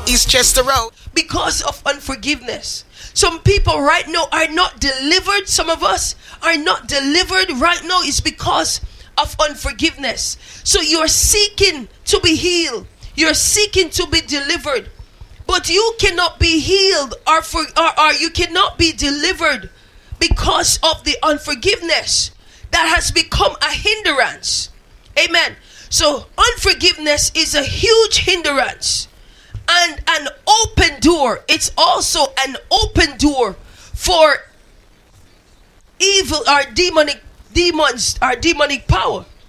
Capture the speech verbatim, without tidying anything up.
East Chester Road. Because of unforgiveness. Some people right now are not delivered. Some of us are not delivered right now. It's because of unforgiveness. So you're seeking to be healed. You're seeking to be delivered. But you cannot be healed or, for, or, or you cannot be delivered because of the unforgiveness that has become a hindrance. Amen. So unforgiveness is a huge hindrance and an open door. It's also an open door for evil or demonic demons or demonic power.